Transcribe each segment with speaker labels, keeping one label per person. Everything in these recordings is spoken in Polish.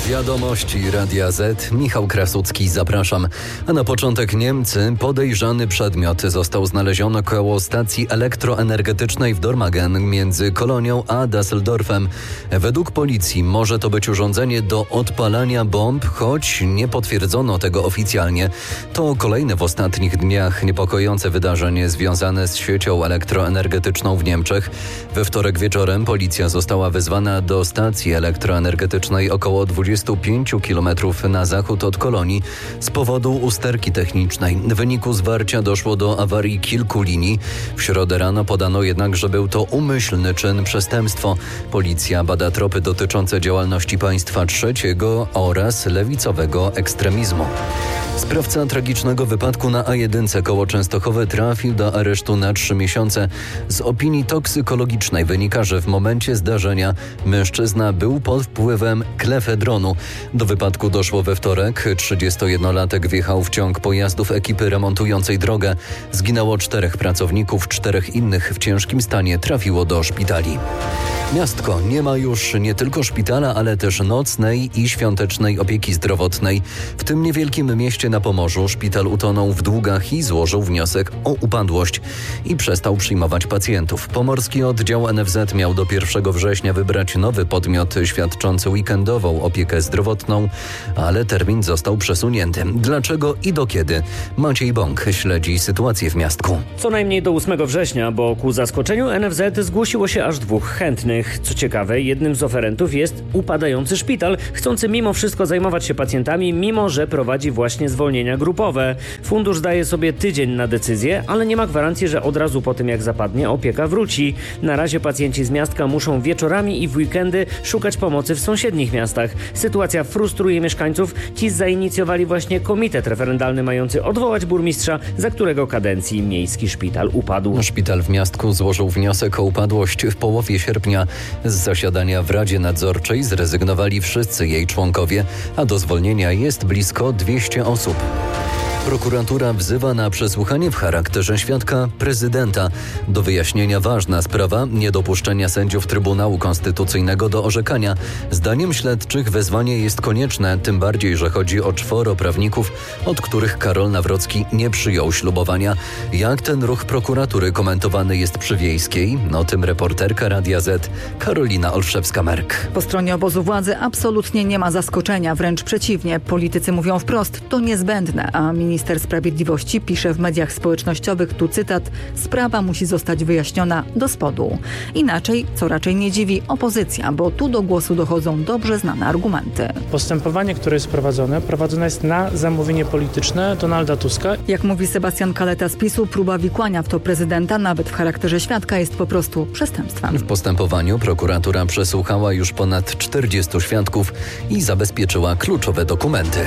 Speaker 1: Wiadomości Radia Z. Michał Krasucki, zapraszam. A na początek Niemcy. Podejrzany przedmiot został znaleziony koło stacji elektroenergetycznej w Dormagen między Kolonią a Düsseldorfem. Według policji może to być urządzenie do odpalania bomb, choć nie potwierdzono tego oficjalnie. To kolejne w ostatnich dniach niepokojące wydarzenie związane z siecią elektroenergetyczną w Niemczech. We wtorek wieczorem policja została wezwana do stacji elektroenergetycznej około 25 km na zachód od Kolonii z powodu usterki technicznej. W wyniku zwarcia doszło do awarii kilku linii. W środę rano podano jednak, że był to umyślny czyn przestępstwo. Policja bada tropy dotyczące działalności państwa trzeciego oraz lewicowego ekstremizmu. Sprawca tragicznego wypadku na A1 koło Częstochowy trafił do aresztu na 3 miesiące. Z opinii toksykologicznej wynika, że w momencie zdarzenia mężczyzna był pod wpływem klefedronu. Do wypadku doszło we wtorek. 31-latek wjechał w ciąg pojazdów ekipy remontującej drogę. Zginęło 4 pracowników, 4 innych w ciężkim stanie trafiło do szpitali. Miastko nie ma już nie tylko szpitala, ale też nocnej i świątecznej opieki zdrowotnej. W tym niewielkim mieście na Pomorzu szpital utonął w długach i złożył wniosek o upadłość i przestał przyjmować pacjentów. Pomorski oddział NFZ miał do 1 września wybrać nowy podmiot świadczący weekendową opiekę zdrowotną, ale termin został przesunięty. Dlaczego i do kiedy? Maciej Bąk śledzi sytuację w miastku.
Speaker 2: Co najmniej do 8 września, bo ku zaskoczeniu NFZ zgłosiło się aż 2 chętnych. Co ciekawe, jednym z oferentów jest upadający szpital, chcący mimo wszystko zajmować się pacjentami, mimo że prowadzi właśnie zwolnienia grupowe. Fundusz daje sobie tydzień na decyzję, ale nie ma gwarancji, że od razu po tym jak zapadnie opieka wróci. Na razie pacjenci z miastka muszą wieczorami i w weekendy szukać pomocy w sąsiednich miastach. Sytuacja frustruje mieszkańców. Ci zainicjowali właśnie komitet referendalny mający odwołać burmistrza, za którego kadencji miejski szpital upadł.
Speaker 1: Szpital w miastku złożył wniosek o upadłość w połowie sierpnia. Z zasiadania w Radzie Nadzorczej zrezygnowali wszyscy jej członkowie, a do zwolnienia jest blisko 200 osób. Prokuratura wzywa na przesłuchanie w charakterze świadka prezydenta. Do wyjaśnienia ważna sprawa niedopuszczenia sędziów Trybunału Konstytucyjnego do orzekania. Zdaniem śledczych wezwanie jest konieczne, tym bardziej, że chodzi o 4 prawników, od których Karol Nawrocki nie przyjął ślubowania. Jak ten ruch prokuratury komentowany jest przy Wiejskiej? O tym reporterka Radia Z Karolina Olszewska-Merk.
Speaker 3: Po stronie obozu władzy absolutnie nie ma zaskoczenia, wręcz przeciwnie. Politycy mówią wprost, to niezbędne, a minister sprawiedliwości pisze w mediach społecznościowych, tu cytat, sprawa musi zostać wyjaśniona do spodu. Inaczej, co raczej nie dziwi, opozycja, bo tu do głosu dochodzą dobrze znane argumenty.
Speaker 4: Postępowanie, które jest prowadzone jest na zamówienie polityczne Donalda Tuska.
Speaker 3: Jak mówi Sebastian Kaleta z PiS-u, próba wikłania w to prezydenta, nawet w charakterze świadka, jest po prostu przestępstwem.
Speaker 1: W postępowaniu prokuratura przesłuchała już ponad 40 świadków i zabezpieczyła kluczowe dokumenty.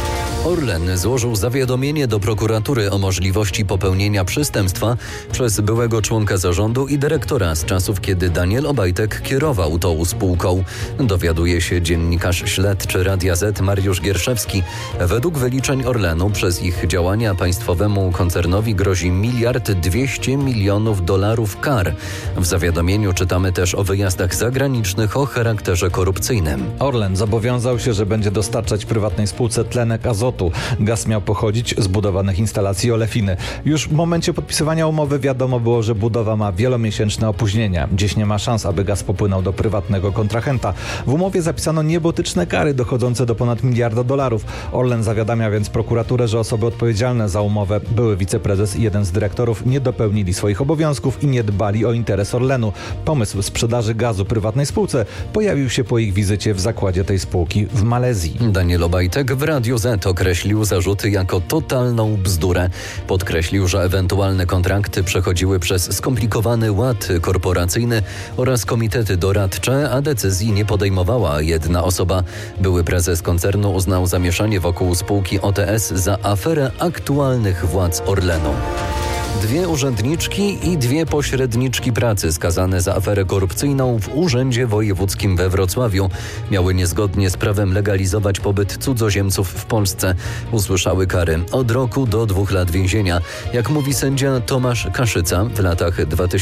Speaker 1: Orlen złożył zawiadomienie do prokuratury o możliwości popełnienia przestępstwa przez byłego członka zarządu i dyrektora z czasów, kiedy Daniel Obajtek kierował tą spółką. Dowiaduje się dziennikarz śledczy Radia Z Mariusz Gierszewski. Według wyliczeń Orlenu przez ich działania państwowemu koncernowi grozi $1 200 milionów kar. W zawiadomieniu czytamy też o wyjazdach zagranicznych o charakterze korupcyjnym.
Speaker 5: Orlen zobowiązał się, że będzie dostarczać prywatnej spółce tlenek azotu. Gaz miał pochodzić z budowanych instalacji olefiny. Już w momencie podpisywania umowy wiadomo było, że budowa ma wielomiesięczne opóźnienia. Dziś nie ma szans, aby gaz popłynął do prywatnego kontrahenta. W umowie zapisano niebotyczne kary dochodzące do ponad $1 miliarda. Orlen zawiadamia więc prokuraturę, że osoby odpowiedzialne za umowę, były wiceprezes i jeden z dyrektorów, nie dopełnili swoich obowiązków i nie dbali o interes Orlenu. Pomysł sprzedaży gazu prywatnej spółce pojawił się po ich wizycie w zakładzie tej spółki w Malezji.
Speaker 1: Daniel Obajtek w Radiu Z określił zarzuty jako totalną bzdurę. Podkreślił, że ewentualne kontrakty przechodziły przez skomplikowany ład korporacyjny oraz komitety doradcze, a decyzji nie podejmowała jedna osoba. Były prezes koncernu uznał zamieszanie wokół spółki OTS za aferę aktualnych władz Orlenu. 2 urzędniczki i 2 pośredniczki pracy skazane za aferę korupcyjną w Urzędzie Wojewódzkim we Wrocławiu miały niezgodnie z prawem legalizować pobyt cudzoziemców w Polsce. Usłyszały kary od roku do 2 lat więzienia. Jak mówi sędzia Tomasz Kaszyca, w latach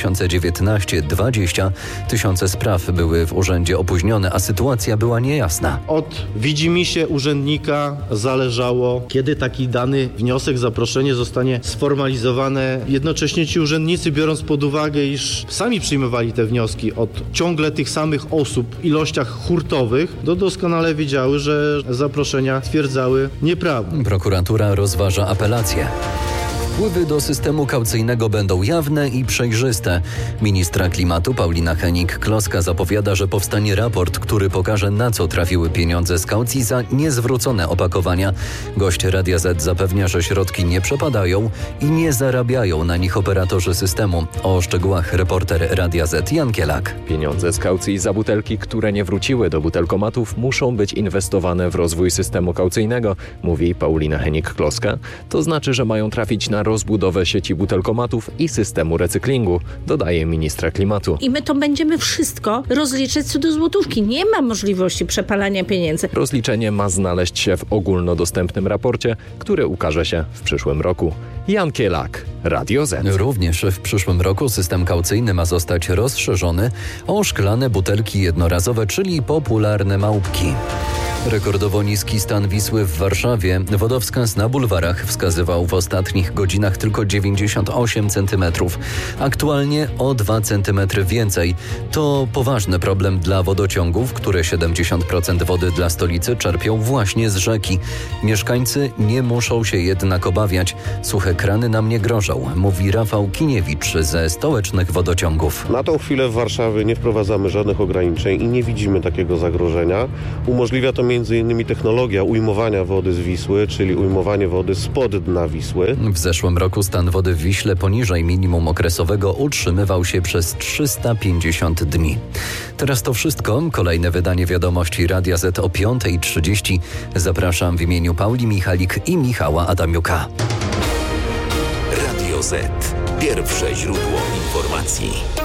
Speaker 1: 2019-20 tysiące spraw były w urzędzie opóźnione, a sytuacja była niejasna.
Speaker 6: Od widzimisię urzędnika zależało, kiedy taki dany wniosek, zaproszenie zostanie sformalizowane. Jednocześnie ci urzędnicy, biorąc pod uwagę, iż sami przyjmowali te wnioski od ciągle tych samych osób w ilościach hurtowych, doskonale wiedziały, że zaproszenia stwierdzały nieprawdę.
Speaker 1: Prokuratura rozważa apelację. Wpływy do systemu kaucyjnego będą jawne i przejrzyste. Ministra klimatu Paulina Hennig-Kloska zapowiada, że powstanie raport, który pokaże, na co trafiły pieniądze z kaucji za niezwrócone opakowania. Gość Radia Z zapewnia, że środki nie przepadają i nie zarabiają na nich operatorzy systemu. O szczegółach reporter Radia Z Jan Kielak.
Speaker 7: Pieniądze z kaucji za butelki, które nie wróciły do butelkomatów, muszą być inwestowane w rozwój systemu kaucyjnego, mówi Paulina Hennig-Kloska. To znaczy, że mają trafić na rozbudowę sieci butelkomatów i systemu recyklingu, dodaje ministra klimatu.
Speaker 8: I my to będziemy wszystko rozliczyć co do złotówki. Nie ma możliwości przepalania pieniędzy.
Speaker 7: Rozliczenie ma znaleźć się w ogólnodostępnym raporcie, który ukaże się w przyszłym roku. Jan Kielak, Radio Z.
Speaker 1: Również w przyszłym roku system kaucyjny ma zostać rozszerzony o szklane butelki jednorazowe, czyli popularne małpki. Rekordowo niski stan Wisły w Warszawie. Wodowskaz na bulwarach wskazywał w ostatnich godzinach tylko 98 cm. Aktualnie o 2 cm więcej. To poważny problem dla wodociągów, które 70% wody dla stolicy czerpią właśnie z rzeki. Mieszkańcy nie muszą się jednak obawiać. Suche krany nam nie grożą, mówi Rafał Kiniewicz ze stołecznych wodociągów.
Speaker 9: Na tą chwilę w Warszawie nie wprowadzamy żadnych ograniczeń i nie widzimy takiego zagrożenia. Umożliwia to m.in. technologia ujmowania wody z Wisły, czyli ujmowanie wody spod dna Wisły.
Speaker 1: W zeszłym roku stan wody w Wiśle poniżej minimum okresowego utrzymywał się przez 350 dni. Teraz to wszystko. Kolejne wydanie wiadomości Radia Z o 5:30. Zapraszam w imieniu Pauli Michalik i Michała Adamiuka.
Speaker 10: Radio Z. Pierwsze źródło informacji.